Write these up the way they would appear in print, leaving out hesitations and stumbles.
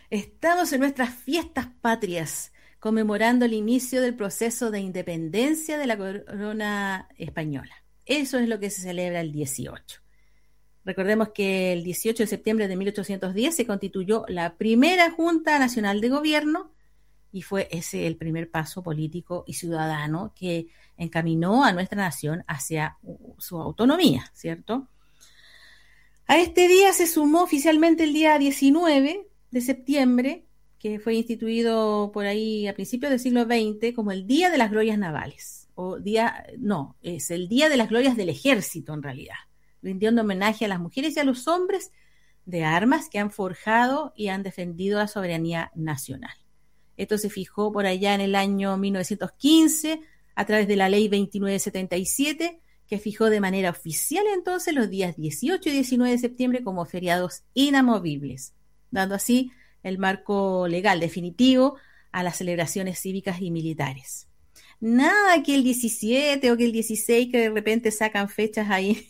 Estamos en nuestras fiestas patrias, conmemorando el inicio del proceso de independencia de la corona española. Eso es lo que se celebra el 18. Recordemos que el 18 de septiembre de 1810 se constituyó la primera Junta Nacional de Gobierno y fue ese el primer paso político y ciudadano que encaminó a nuestra nación hacia su autonomía, ¿cierto? A este día se sumó oficialmente el día 19 de septiembre, que fue instituido por ahí a principios del siglo XX como el Día de las Glorias Navales, es el Día de las Glorias del Ejército en realidad, rindiendo homenaje a las mujeres y a los hombres de armas que han forjado y han defendido la soberanía nacional. Esto se fijó por allá en el año 1915 a través de la Ley 2977, que fijó de manera oficial entonces los días 18 y 19 de septiembre como feriados inamovibles, dando así el marco legal definitivo a las celebraciones cívicas y militares. Nada que el 17 o que el 16 que de repente sacan fechas ahí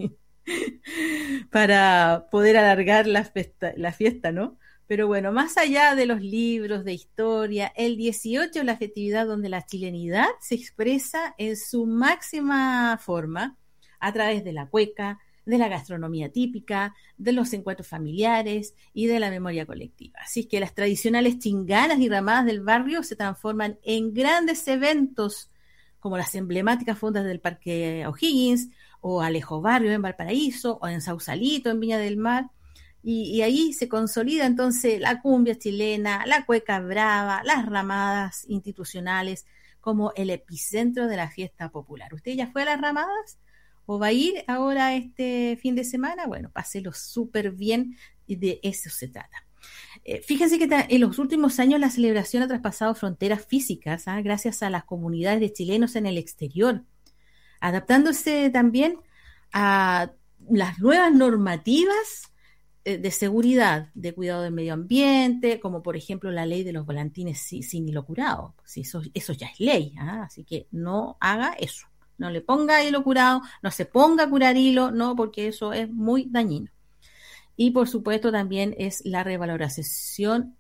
para poder alargar la fiesta, ¿no? Pero bueno, más allá de los libros de historia, el 18 es la festividad donde la chilenidad se expresa en su máxima forma a través de la cueca, de la gastronomía típica, de los encuentros familiares y de la memoria colectiva. Así que las tradicionales chinganas y ramadas del barrio se transforman en grandes eventos como las emblemáticas fondas del Parque O'Higgins o Alejo Barrio en Valparaíso o en Sausalito en Viña del Mar. Y ahí se consolida entonces la cumbia chilena, la cueca brava, las ramadas institucionales como el epicentro de la fiesta popular. ¿Usted ya fue a las ramadas o va a ir ahora este fin de semana? Bueno, páselo súper bien y de eso se trata. Fíjense que en los últimos años la celebración ha traspasado fronteras físicas, gracias a las comunidades de chilenos en el exterior, adaptándose también a las nuevas normativas de seguridad, de cuidado del medio ambiente, como por ejemplo la ley de los volantines sin hilo curado. Sí, eso ya es ley, así que no haga eso. No le ponga hilo curado, no se ponga a curar hilo, no, porque eso es muy dañino. Y por supuesto también es la revalorización,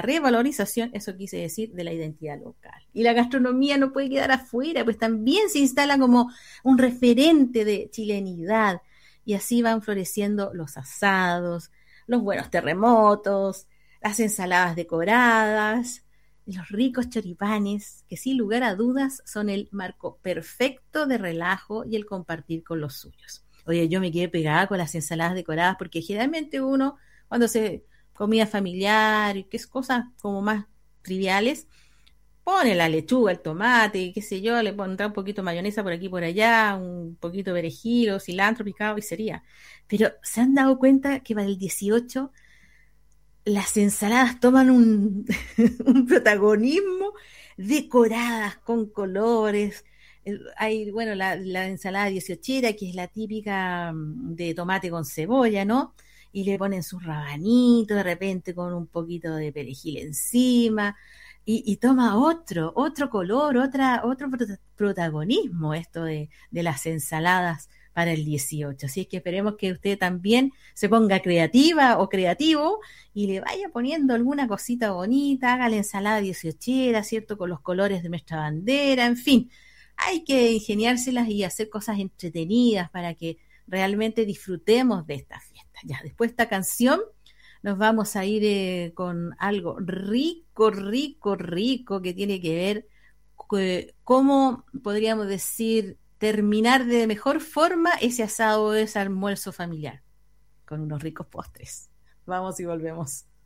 eso quise decir, de la identidad local. Y la gastronomía no puede quedar afuera, pues también se instala como un referente de chilenidad. Y así van floreciendo los asados, los buenos terremotos, las ensaladas decoradas, los ricos choripanes, que sin lugar a dudas son el marco perfecto de relajo y el compartir con los suyos. Oye, yo me quedé pegada con las ensaladas decoradas porque generalmente uno, cuando se comida familiar y que es cosas como más triviales, pone la lechuga, el tomate, qué sé yo, le pondrá un poquito de mayonesa por aquí y por allá, un poquito de perejil o cilantro picado y sería. Pero ¿se han dado cuenta que para el 18 las ensaladas toman un protagonismo decoradas con colores? Hay, bueno, la ensalada 18era, que es la típica de tomate con cebolla, ¿no? Y le ponen sus rabanitos de repente con un poquito de perejil encima. Y toma otro color, otro protagonismo esto de las ensaladas para el 18. Así es que esperemos que usted también se ponga creativa o creativo y le vaya poniendo alguna cosita bonita, haga la ensalada 18era, ¿cierto? Con los colores de nuestra bandera, en fin. Hay que ingeniárselas y hacer cosas entretenidas para que realmente disfrutemos de esta fiesta. Ya, después de esta canción nos vamos a ir con algo rico, rico, rico que tiene que ver con cómo podríamos decir terminar de mejor forma ese asado o ese almuerzo familiar con unos ricos postres. Vamos y volvemos.